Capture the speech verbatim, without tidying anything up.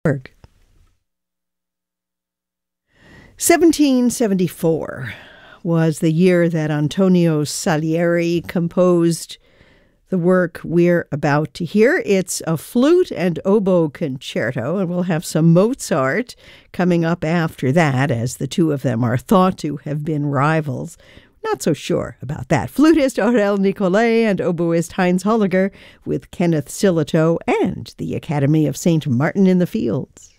seventeen seventy-four was the year that Antonio Salieri composed the work we're about to hear. It's a flute and oboe concerto, and we'll have some Mozart coming up after that, as the two of them are thought to have been rivals. Not so sure about that. Flutist Aurel Nicolai and oboist Heinz Holliger with Kenneth Sillitoe and the Academy of Saint Martin in the Fields.